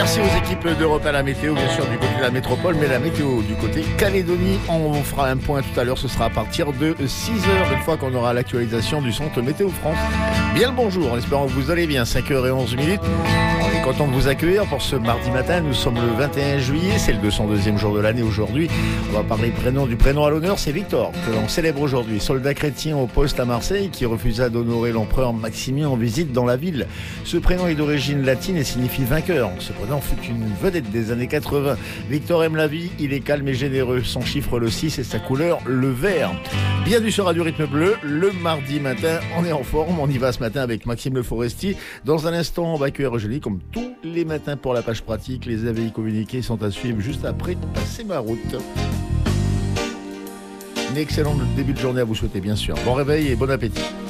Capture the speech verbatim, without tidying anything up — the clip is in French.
Merci aux équipes d'Europe à la météo, bien sûr, du côté de la métropole, mais la météo du côté Calédonie. On fera un point tout à l'heure, ce sera à partir de six heures, une fois qu'on aura l'actualisation du centre Météo France. Bien le bonjour, en espérant que vous allez bien, cinq heures onze minutes. On est content de vous accueillir pour ce mardi matin. Nous sommes le vingt et un juillet, c'est le deux cent deuxième jour de l'année aujourd'hui. On va parler prénom, du prénom à l'honneur, c'est Victor, que l'on célèbre aujourd'hui. Soldat chrétien au poste à Marseille qui refusa d'honorer l'empereur Maximien en visite dans la ville. Ce prénom est d'origine latine et signifie vainqueur. Ce prénom fut une vedette des années quatre-vingts. Victor aime la vie, il est calme et généreux. Son chiffre le six et sa couleur le vert. Bienvenue sur Radio Rythme Bleu, le mardi matin, on est en forme, on y va ce matin avec Maxime Le Forestier. Dans un instant, on va accueillir Eugénie comme tous les matins pour la page pratique. Les avis communiqués sont à suivre juste après Passer ma route. Un excellent début de journée à vous souhaiter, bien sûr. Bon réveil et bon appétit.